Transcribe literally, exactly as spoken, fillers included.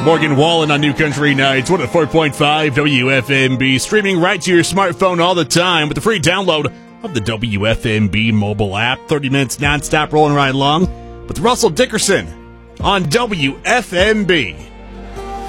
Morgan Wallen on New Country Nights, one oh four point five W F M B, streaming right to your smartphone all the time with the free download of the W F M B mobile app. thirty minutes nonstop rolling right along with Russell Dickerson on W F M B.